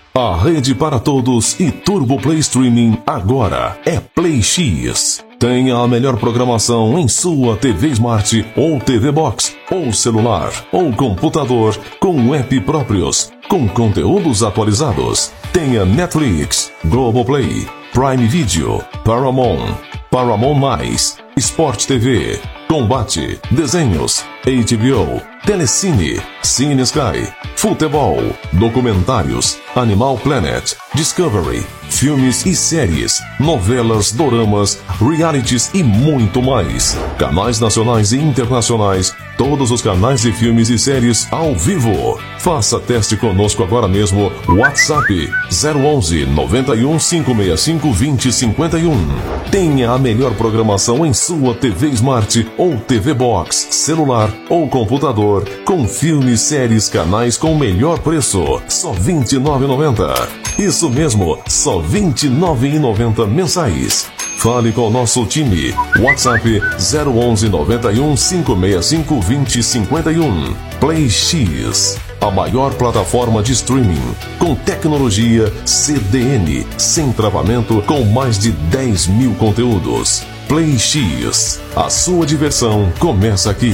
A rede para todos e Turbo Play Streaming agora é Play X. Tenha a melhor programação em sua TV Smart ou TV Box, ou celular, ou computador, com app próprios, com conteúdos atualizados. Tenha Netflix, Globoplay, Prime Video, Paramount, Paramount+, Sport TV, Combate, Desenhos, HBO, Telecine, Cine Sky, Futebol, Documentários, Animal Planet, Discovery, filmes e séries, novelas, doramas, realities e muito mais. Canais nacionais e internacionais, todos os canais de filmes e séries ao vivo. Faça teste conosco agora mesmo. WhatsApp 011 91 565 2051. Tenha a melhor programação em sua TV Smart ou TV Box, celular ou computador, com filmes, séries, canais com melhor preço. Só R$ 29,90. Isso mesmo, só R$ 29,90 mensais. Fale com o nosso time. WhatsApp 011 91 565 2051. Play X, a maior plataforma de streaming com tecnologia CDN, sem travamento, com mais de 10 mil conteúdos. Play X, a sua diversão começa aqui.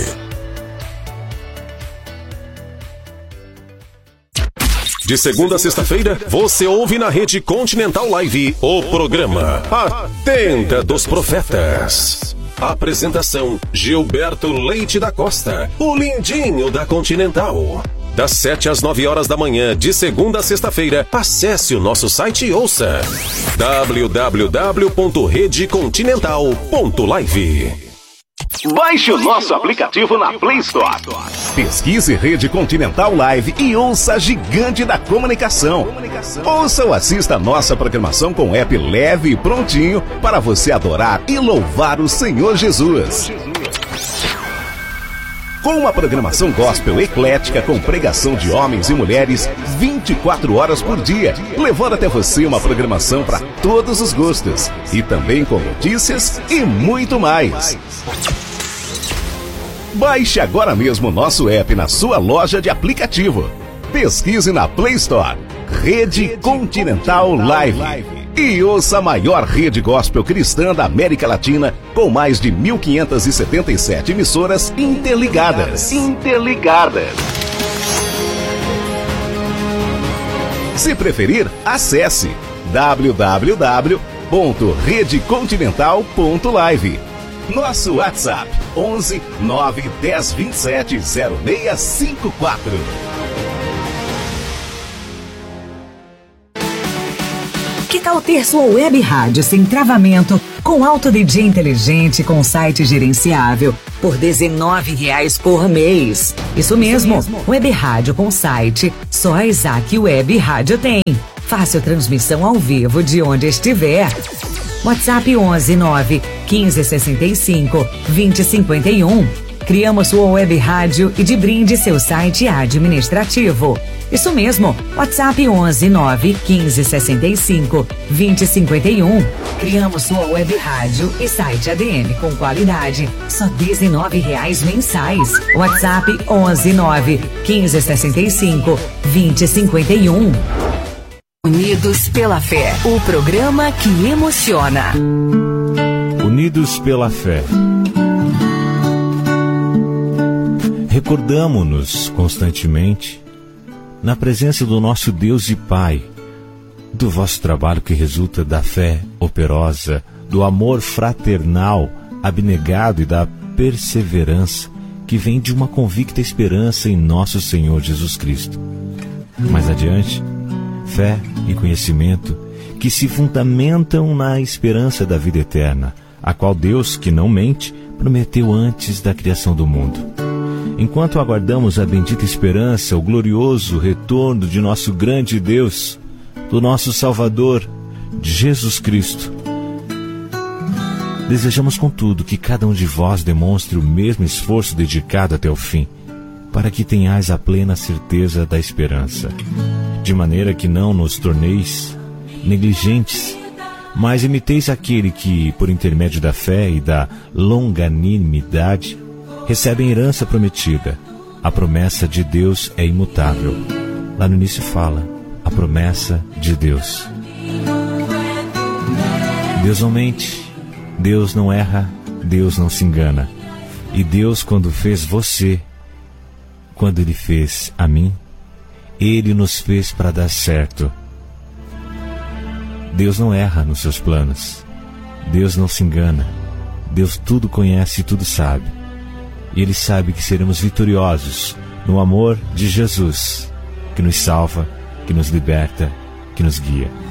De segunda a sexta-feira, você ouve na Rede Continental Live o programa A Tenda dos Profetas. Apresentação: Gilberto Leite da Costa, o lindinho da Continental. Das 7 às 9 horas da manhã, de segunda a sexta-feira, acesse o nosso site e ouça www.redecontinental.live. Baixe o nosso aplicativo na Play Store. Pesquise Rede Continental Live e ouça a gigante da comunicação. Ouça ou assista a nossa programação com app leve e prontinho para você adorar e louvar o Senhor Jesus. Com uma programação gospel eclética com pregação de homens e mulheres 24 horas por dia, levando até você uma programação para todos os gostos e também com notícias e muito mais. Baixe agora mesmo o nosso app na sua loja de aplicativo. Pesquise na Play Store Rede Continental Live e ouça a maior rede gospel cristã da América Latina com mais de 1.577 emissoras interligadas. Se preferir, acesse www.redecontinental.live. Nosso WhatsApp 11 9 10 27 0654. Que tal ter sua web rádio sem travamento, com alto DJ inteligente, com site gerenciável, por R$19 por mês? Isso mesmo, web rádio com site, só a Isaac Web Rádio tem. Fácil transmissão ao vivo de onde estiver. WhatsApp 11 9 15 65 20 51. Criamos sua web rádio e de brinde seu site administrativo. Isso mesmo, WhatsApp 11 9 15 65 20 51. Criamos sua web rádio e site ADM com qualidade, só R$19 mensais. WhatsApp 11 9 15 65 20 51. Unidos pela Fé, o programa que emociona. Unidos pela Fé. Recordamo-nos constantemente, na presença do nosso Deus e Pai, do vosso trabalho que resulta da fé operosa, do amor fraternal, abnegado e da perseverança que vem de uma convicta esperança em nosso Senhor Jesus Cristo. Mais adiante, fé e conhecimento que se fundamentam na esperança da vida eterna, a qual Deus, que não mente, prometeu antes da criação do mundo. Enquanto aguardamos a bendita esperança, o glorioso retorno de nosso grande Deus, do nosso Salvador, de Jesus Cristo, desejamos, contudo, que cada um de vós demonstre o mesmo esforço dedicado até o fim, para que tenhais a plena certeza da esperança, de maneira que não nos torneis negligentes, mas imiteis aquele que, por intermédio da fé e da longanimidade, recebe a herança prometida. A promessa de Deus é imutável. Lá no início fala: a promessa de Deus. Deus não mente, Deus não erra, Deus não se engana. E Deus, quando fez você, quando Ele fez a mim, Ele nos fez para dar certo. Deus não erra nos seus planos. Deus não se engana. Deus tudo conhece e tudo sabe. E Ele sabe que seremos vitoriosos no amor de Jesus, que nos salva, que nos liberta, que nos guia.